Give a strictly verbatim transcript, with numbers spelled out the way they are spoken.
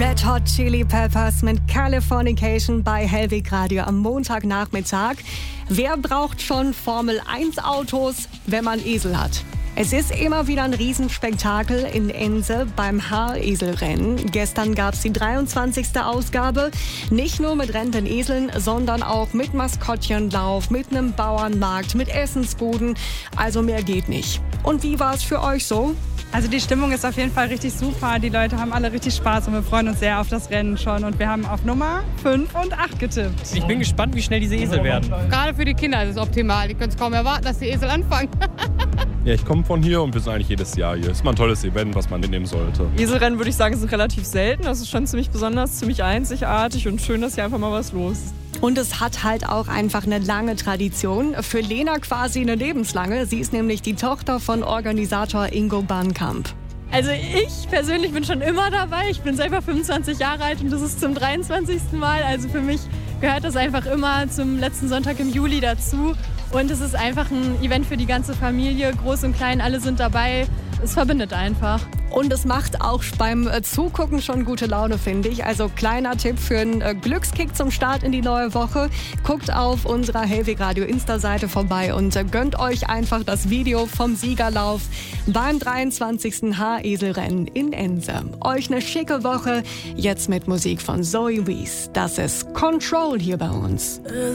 Red Hot Chili Peppers mit Californication bei Hellweg Radio am Montagnachmittag. Wer braucht schon Formel eins Autos, wenn man Esel hat? Es ist immer wieder ein Riesenspektakel in Ense beim Haareselrennen. Gestern gab es die dreiundzwanzigste Ausgabe. Nicht nur mit rennenden Eseln, sondern auch mit Maskottchenlauf, mit einem Bauernmarkt, mit Essensbuden. Also mehr geht nicht. Und wie war es für euch so? Also die Stimmung ist auf jeden Fall richtig super. Die Leute haben alle richtig Spaß und wir freuen uns sehr auf das Rennen schon. Und wir haben auf Nummer fünf und acht getippt. Ich bin gespannt, wie schnell diese Esel werden. Gerade für die Kinder ist es optimal. Die können es kaum erwarten, dass die Esel anfangen. Ja, ich komme von hier und wir sind eigentlich jedes Jahr hier. Ist mal ein tolles Event, was man mitnehmen sollte. Eselrennen, würde ich sagen, sind relativ selten. Das ist schon ziemlich besonders, ziemlich einzigartig und schön, dass hier einfach mal was los ist. Und es hat halt auch einfach eine lange Tradition. Für Lena quasi eine lebenslange. Sie ist nämlich die Tochter von Organisator Ingo Bahnkamp. Also ich persönlich bin schon immer dabei. Ich bin selber fünfundzwanzig Jahre alt und das ist zum dreiundzwanzigsten Mal. Also für mich gehört das einfach immer zum letzten Sonntag im Juli dazu. Und es ist einfach ein Event für die ganze Familie. Groß und klein, alle sind dabei. Es verbindet einfach. Und es macht auch beim Zugucken schon gute Laune, finde ich. Also kleiner Tipp für einen Glückskick zum Start in die neue Woche. Guckt auf unserer Hellweg Radio Insta-Seite vorbei und gönnt euch einfach das Video vom Siegerlauf beim dreiundzwanzigsten Haareselrennen in Ense. Euch eine schicke Woche, jetzt mit Musik von Zoe Wees. Das ist Control hier bei uns.